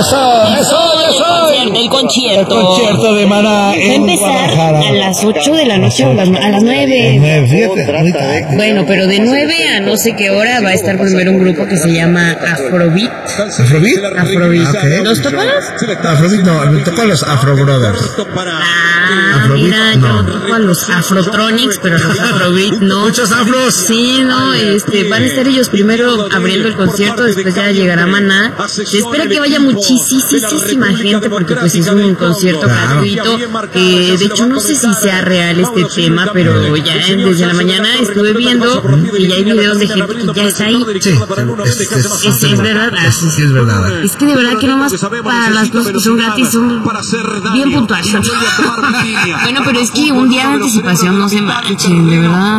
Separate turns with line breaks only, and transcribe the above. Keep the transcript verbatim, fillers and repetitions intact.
Eso, eso, eso.
El concierto.
El concierto de Maná
Va a
en
empezar
Guadalajara.
a las ocho de la noche o a las, a las nueve.
Nueve, fíjate, muy tarde.
Bueno, pero de nueve a no sé qué hora va a estar primero un grupo que se llama Afrobeat.
¿Afrobeat?
Afrobeat.
Okay.
¿Los topas?
Afrobeat no, me tocó a los Afro Brothers.
Ah,
Afrobeat,
mira,
no.
yo toco a los Afrotronics, pero los Afrobeat no.
Muchos afros.
Sí, no, este, van a estar ellos primero abriendo el concierto, después ya llegará Maná. Se espera que vaya muchísima gente porque pues es un concierto gratuito. Eh, de hecho no sé si sea real este tema, pero ya desde la mañana estuve viendo y ya hay videos de gente que ya está ahí.
Sí, es, es, es,
Es, es verdad. Ah,
sí, sí, es verdad.
Es que de verdad que nomás para las cosas que son gratis son bien puntuales. Bueno, pero es que un día de anticipación no se manchen, de verdad.